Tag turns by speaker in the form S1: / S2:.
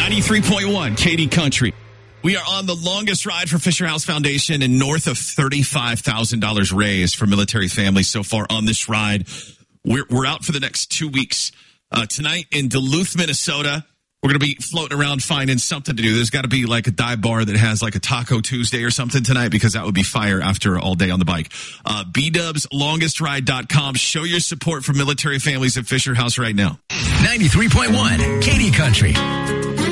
S1: 93.1 Katy Country. We are on the longest ride for Fisher House Foundation and north of $35,000 raised for military families so far on this ride. We're out for the next 2 weeks. Tonight in Duluth, Minnesota, we're going to be floating around finding something to do. There's got to be like a dive bar that has like a Taco Tuesday or something tonight because that would be fire after all day on the bike. BDubsLongestRide.com. Show your support for military families at Fisher House right now.
S2: 93.1 Katy Country.